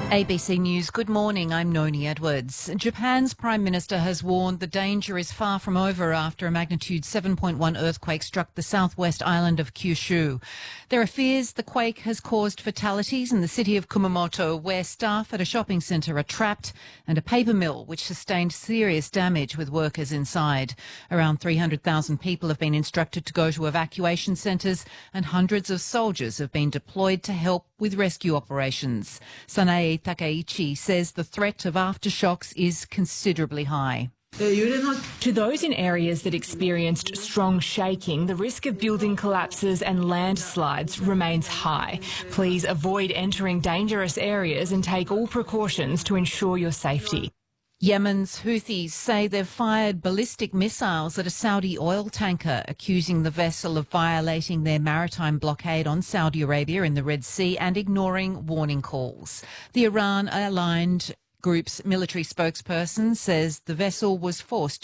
ABC News, good morning, I'm Noni Edwards. Japan's Prime Minister has warned the danger is far from over after a magnitude 7.1 earthquake struck the southwest island of Kyushu. There are fears the quake has caused fatalities in the city of Kumamoto, where staff at a shopping centre are trapped, and a paper mill which sustained serious damage with workers inside. Around 300,000 people have been instructed to go to evacuation centres, and hundreds of soldiers have been deployed to help with rescue operations. Sanae Takeichi says the threat of aftershocks is considerably high. To those in areas that experienced strong shaking, the risk of building collapses and landslides remains high. Please avoid entering dangerous areas and take all precautions to ensure your safety. Yemen's Houthis say they've fired ballistic missiles at a Saudi oil tanker, accusing the vessel of violating their maritime blockade on Saudi Arabia in the Red Sea and ignoring warning calls. The Iran-aligned group's military spokesperson says the vessel was forced